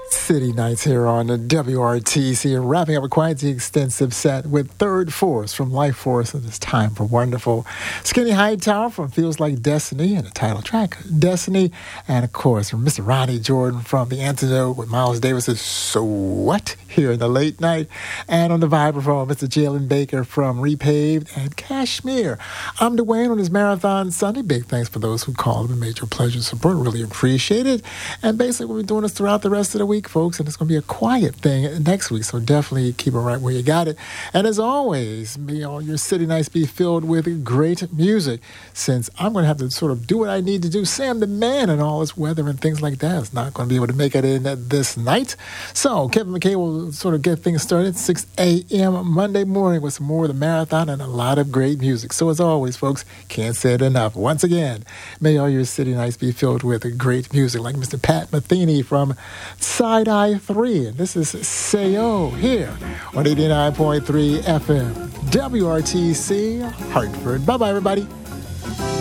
City Nights here on the WRTC, wrapping up a quite extensive set with Third Force from Life Force, and it's time for wonderful Skinny Hightower from Feels Like Destiny and the title track, Destiny, and of course from Mr. Ronnie Jordan from The Antidote with Miles Davis's So What here in the late night, and on the vibraphone, Mr. Jalen Baker from Repaved and Kashmir. I'm Dwayne on this Marathon Sunday. Big thanks for those who called and made your pleasure support. Really appreciate it. And basically, we'll be doing this throughout the rest of the week, folks, and it's going to be a quiet thing next week, so definitely keep it right where you got it. And as always, may all your city nights be filled with great music, since I'm going to have to sort of do what I need to do. Sam the Man and all this weather and things like that is not going to be able to make it in this night. So Kevin McKay will sort of get things started at 6 a.m. Monday morning with some more of the marathon and a lot of great music. So as always, folks, can't say it enough. Once again, may all your city nights be filled with great music, like Mr. Pat Metheny from Side Eye 3. And this is Sayo here on 89.3 FM, WRTC, Hartford. Bye-bye, everybody.